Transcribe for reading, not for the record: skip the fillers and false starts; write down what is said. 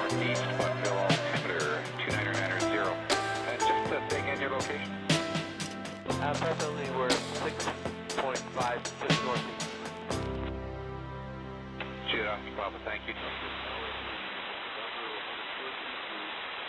northeast, Buckville, altimeter 299 just staying in your location. Presently we're 6.5 just northeast. Judah, Papa, thank you.